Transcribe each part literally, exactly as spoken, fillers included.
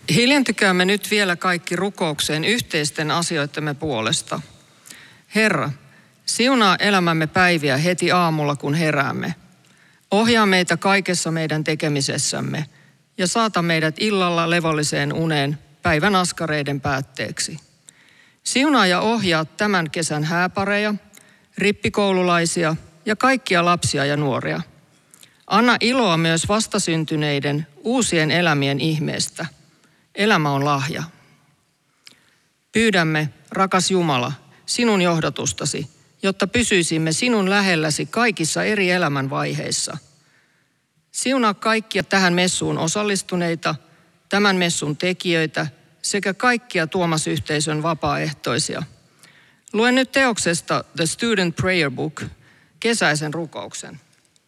Hiljentykäämme nyt vielä kaikki rukoukseen yhteisten asioittemme puolesta. Herra, siunaa elämämme päiviä heti aamulla, kun heräämme. Ohjaa meitä kaikessa meidän tekemisessämme ja saata meidät illalla levolliseen uneen päivän askareiden päätteeksi. Siunaa ja ohjaa tämän kesän hääpareja, rippikoululaisia ja kaikkia lapsia ja nuoria. Anna iloa myös vastasyntyneiden uusien elämien ihmeestä. Elämä on lahja. Pyydämme, rakas Jumala, sinun johdatustasi, jotta pysyisimme sinun lähelläsi kaikissa eri elämänvaiheissa. Siunaa kaikkia tähän messuun osallistuneita, tämän messun tekijöitä sekä kaikkia Tuomas-yhteisön vapaaehtoisia. Luen nyt teoksesta The Student Prayer Book, kesäisen rukouksen.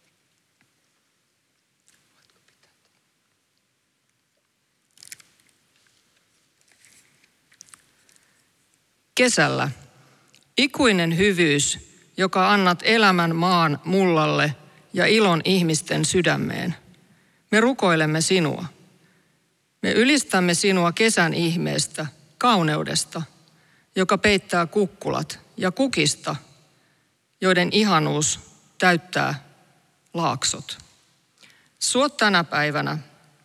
Kesällä, ikuinen hyvyys, joka annat elämän maan mullalle ja ilon ihmisten sydämeen. Me rukoilemme sinua. Me ylistämme sinua kesän ihmeestä, kauneudesta, joka peittää kukkulat, ja kukista, joiden ihanuus täyttää laaksot. Suo tänä päivänä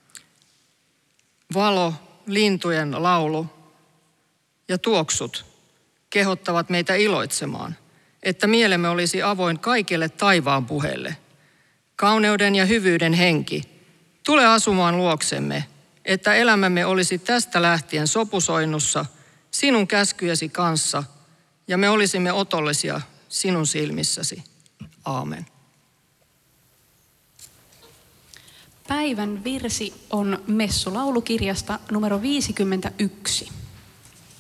valo, lintujen laulu ja tuoksut kehottavat meitä iloitsemaan, että mielemme olisi avoin kaikille taivaan puheelle. Kauneuden ja hyvyyden henki, tule asumaan luoksemme, että elämämme olisi tästä lähtien sopusoinnussa sinun käskyjesi kanssa ja me olisimme otollisia sinun silmissäsi. Aamen. Päivän virsi on messulaulukirjasta numero viisikymmentäyksi.